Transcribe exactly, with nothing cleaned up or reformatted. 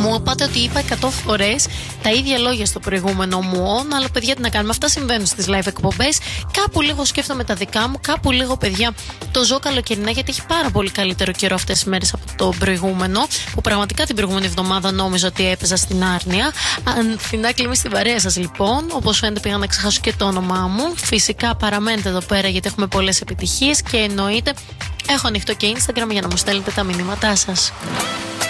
Μου είπατε ότι είπα εκατό φορές τα ίδια λόγια στο προηγούμενο μου on, αλλά παιδιά τι να κάνουμε, αυτά συμβαίνουν στις live εκπομπές. Κάπου λίγο σκέφτομαι τα δικά μου, κάπου λίγο παιδιά το ζω καλοκαιρινά, γιατί έχει πάρα πολύ καλύτερο καιρό αυτές τις μέρες από το προηγούμενο, που πραγματικά την προηγούμενη εβδομάδα νόμιζα ότι έπαιζα στην άρνοια. Ανθινά κλειμί στην παρέα σας λοιπόν. Όπως φαίνεται πήγα να ξεχάσω και το όνομά μου. Φυσικά παραμένετε εδώ πέρα γιατί έχουμε πολλές επιτυχίες και εννοείται έχω ανοιχτό και Instagram για να μου στέλνετε τα μηνύματά σας.